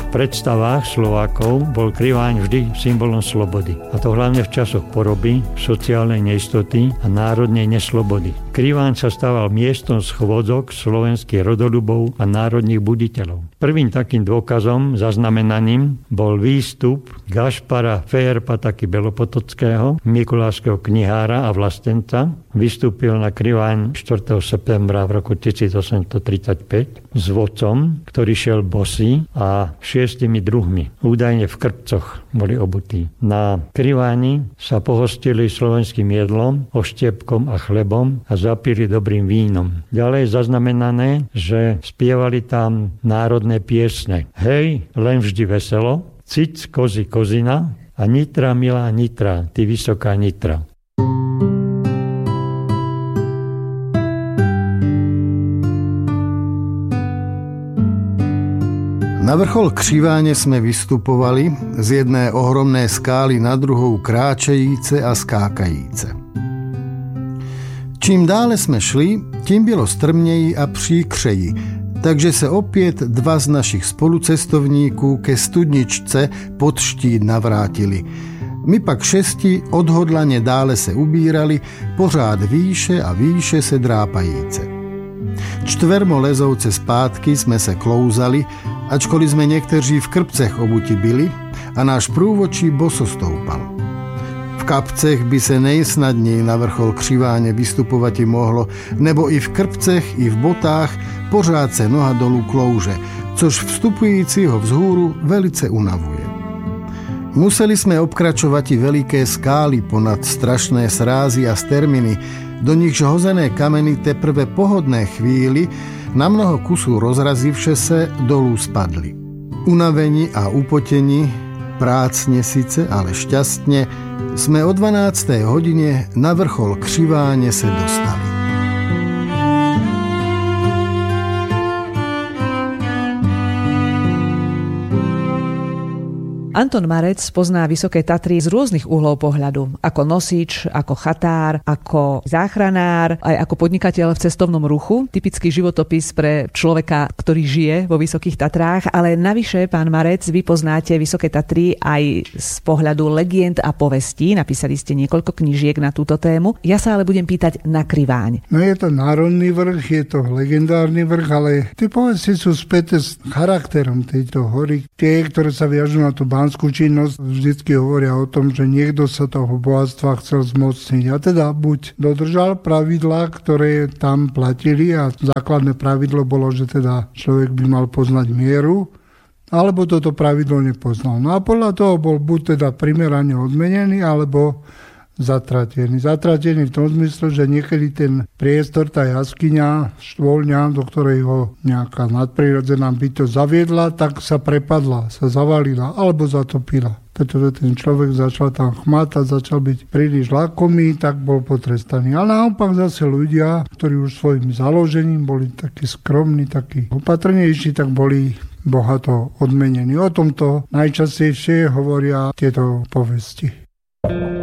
predstavách Slovákov bol Kriváň vždy symbolom slobody. A to hlavne v časoch poroby, sociálnej neistoty a národnej neslobody. Kriváň sa stával miestom schôdzok slovenských rodolubov a národných buditeľov. Prvým takým dôkazom, zaznamenaním, bol výstup Gašpara Fejerpataky Belopotockého, mikulášskeho knihára a vlastenca. Vystúpil na Kriváň 4. septembra v roku 1835 s vodcom, ktorý šiel bosý a 6 druhmi. Údajne v krpcoch boli obutí. Na Kriváni sa pohostili slovenským jedlom, oštiepkom a chlebom a zapili dobrým vínom. Ďalej je zaznamenané, že spievali tam národné piesne. Hej, len vždy veselo, cic, kozy, kozina a Nitra, milá Nitra, ty vysoká Nitra. Na vrchol Kriváne sme vystupovali z jednej ohromnej skály na druhou kráčajíce a skákajíce. Čím dále sme šli, tím bylo strmněji a příkřeji, takže se opět dva z našich spolucestovníků ke studničce pod štít navrátili. My pak 6 odhodlaně dále se ubírali, pořád výše a výše se drápajíce. Čtvermo lezouce zpátky jsme se klouzali, ačkoliv jsme někteří v krpcech obuti byli a náš průvodčí boso stoupal. V kapcech by se nejsnadněji na vrchol Kriváně vystupovati mohlo, nebo i v krpcech, i v botách pořád se noha dolů klouže, což vstupujícího vzhůru velice unavuje. Museli jsme obkračovati veliké skály ponad strašné srázy a sterminy, do nichž hozené kameny teprve po hodné chvíli na mnoho kusů rozrazivše se dolů spadli. Unavení a upotení, prácne sice, ale šťastne, sme o 12. hodine na vrchol Kriváne se dostali. Anton Marec pozná Vysoké Tatry z rôznych uhlov pohľadu. Ako nosič, ako chatár, ako záchranár, aj ako podnikateľ v cestovnom ruchu. Typický životopis pre človeka, ktorý žije vo Vysokých Tatrách. Ale navyše, pán Marec, vy poznáte Vysoké Tatry aj z pohľadu legend a povestí. Napísali ste niekoľko knižiek na túto tému. Ja sa ale budem pýtať na Kriváň. No je to národný vrch, je to legendárny vrch, ale tie povesti sú späté s charakterom tejto hory. Tie, ktoré sa viažú na tú banskú činnosť, vždycky hovoria o tom, že niekto sa toho bohatstva chcel zmocniť. A teda buď dodržal pravidlá, ktoré tam platili, a základné pravidlo bolo, že teda človek by mal poznať mieru, alebo toto pravidlo nepoznal. No a podľa toho bol buď teda primerane odmenený, alebo zatratený. Zatratený v tom zmysle, že niekedy ten priestor, tá jaskyňa, štvoľňa, do ktorej ho nejaká nadprirodzená bytosť zaviedla, tak sa prepadla, sa zavalila alebo zatopila. Pretože ten človek začal tam chmátať, začal byť príliš lakomý, tak bol potrestaný. Ale naopak zase ľudia, ktorí už svojim založením boli takí skromní, takí opatrnejší, tak boli bohato odmenení. O tomto najčastejšie hovoria tieto povesti.